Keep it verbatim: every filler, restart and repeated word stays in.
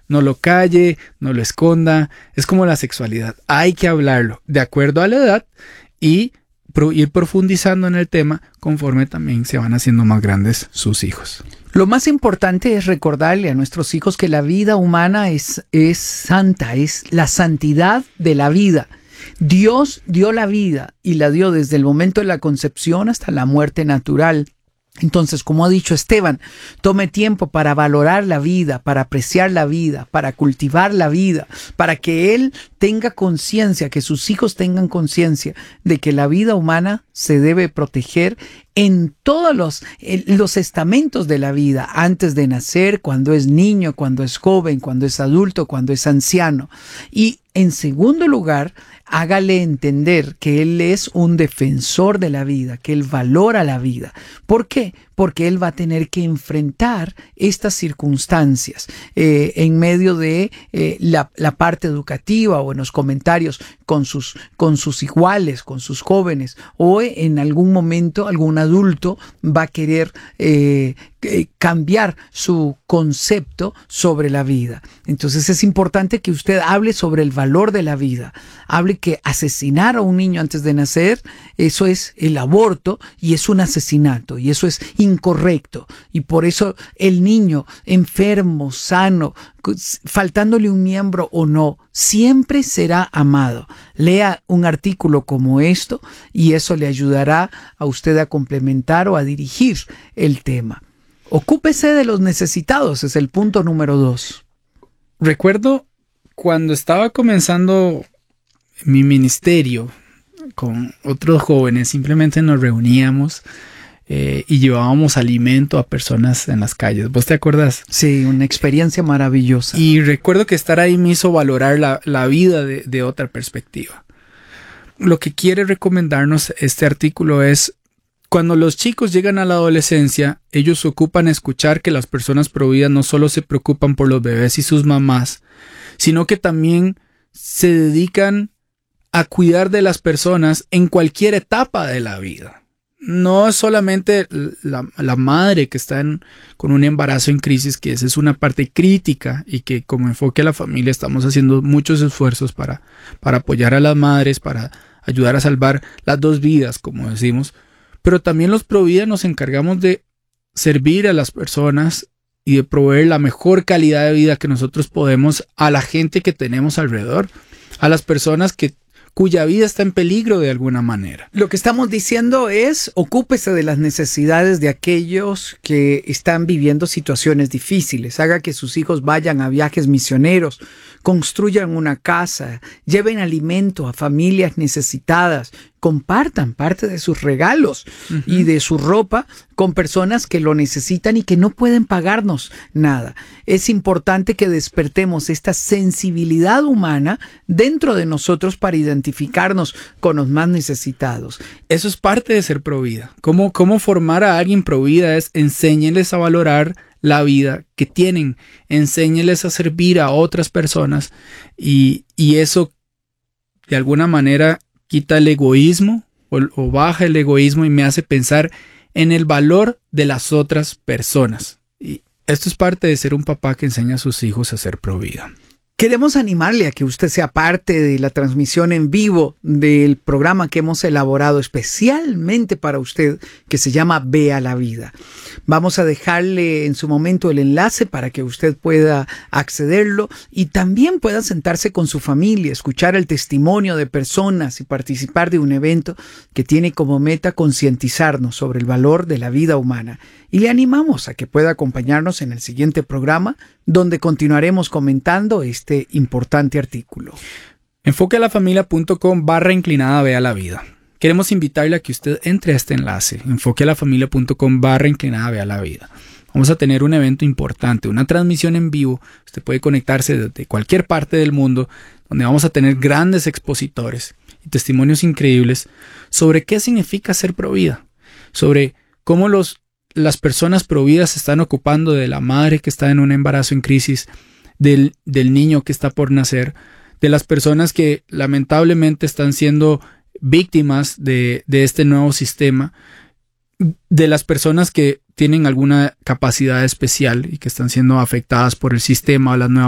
no lo calle, no lo esconda. Es como la sexualidad. Hay que hablarlo de acuerdo a la edad y pro- ir profundizando en el tema conforme también se van haciendo más grandes sus hijos. Lo más importante es recordarle a nuestros hijos que la vida humana es, es santa, es la santidad de la vida. Dios dio la vida y la dio desde el momento de la concepción hasta la muerte natural. Entonces, como ha dicho Esteban, tome tiempo para valorar la vida, para apreciar la vida, para cultivar la vida, para que él tenga conciencia, que sus hijos tengan conciencia de que la vida humana se debe proteger en todos los, los estamentos de la vida, antes de nacer, cuando es niño, cuando es joven, cuando es adulto, cuando es anciano. Y en segundo lugar, hágale entender que él es un defensor de la vida, que él valora la vida. ¿Por qué? Porque él va a tener que enfrentar estas circunstancias eh, en medio de eh, la, la parte educativa o en los comentarios con sus, con sus iguales, con sus jóvenes, o en algún momento algún adulto va a querer eh, cambiar su concepto sobre la vida. Entonces es importante que usted hable sobre el valor de la vida, hable que asesinar a un niño antes de nacer, eso es el aborto y es un asesinato y eso es incorrecto, y por eso el niño enfermo, sano, faltándole un miembro o no, siempre será amado. Lea un artículo como esto y eso le ayudará a usted a complementar o a dirigir el tema. Ocúpese de los necesitados, es el punto número dos. Recuerdo cuando estaba comenzando mi ministerio con otros jóvenes, simplemente nos reuníamos eh, y llevábamos alimento a personas en las calles. ¿Vos te acuerdas? Sí, una experiencia maravillosa. Y recuerdo que estar ahí me hizo valorar la, la vida de, de otra perspectiva. Lo que quiere recomendarnos este artículo es: cuando los chicos llegan a la adolescencia, ellos ocupan escuchar que las personas providas no solo se preocupan por los bebés y sus mamás, sino que también se dedican a cuidar de las personas en cualquier etapa de la vida. No es solamente la, la madre que está en, con un embarazo en crisis, que esa es una parte crítica y que como enfoque a la familia estamos haciendo muchos esfuerzos para, para apoyar a las madres, para ayudar a salvar las dos vidas, como decimos. Pero también los Provida nos encargamos de servir a las personas y de proveer la mejor calidad de vida que nosotros podemos a la gente que tenemos alrededor, a las personas que cuya vida está en peligro de alguna manera. Lo que estamos diciendo es: ocúpese de las necesidades de aquellos que están viviendo situaciones difíciles. Haga que sus hijos vayan a viajes misioneros, construyan una casa, lleven alimento a familias necesitadas, compartan parte de sus regalos uh-huh. y de su ropa con personas que lo necesitan y que no pueden pagarnos nada. Es importante que despertemos esta sensibilidad humana dentro de nosotros para identificarnos con los más necesitados. Eso es parte de ser Provida. ¿Cómo, cómo formar a alguien Provida? Es enséñeles a valorar la vida que tienen, enséñeles a servir a otras personas y, y eso de alguna manera quita el egoísmo o, o baja el egoísmo y me hace pensar en el valor de las otras personas. Y esto es parte de ser un papá que enseña a sus hijos a ser Provida. Queremos animarle a que usted sea parte de la transmisión en vivo del programa que hemos elaborado especialmente para usted, que se llama Vea la Vida. Vamos a dejarle en su momento el enlace para que usted pueda accederlo y también pueda sentarse con su familia, escuchar el testimonio de personas y participar de un evento que tiene como meta concientizarnos sobre el valor de la vida humana. Y le animamos a que pueda acompañarnos en el siguiente programa, donde continuaremos comentando este importante artículo. enfoquealafamilia.com barra inclinada Vea la Vida. Queremos invitarle a que usted entre a este enlace, enfoquealafamilia.com barra inclinada Vea la Vida. Vamos a tener un evento importante, una transmisión en vivo. Usted puede conectarse desde cualquier parte del mundo, donde vamos a tener grandes expositores y testimonios increíbles sobre qué significa ser Provida, sobre cómo los las personas providas se están ocupando de la madre que está en un embarazo en crisis, del, del niño que está por nacer, de las personas que lamentablemente están siendo víctimas de, de este nuevo sistema, de las personas que tienen alguna capacidad especial y que están siendo afectadas por el sistema o las nuevas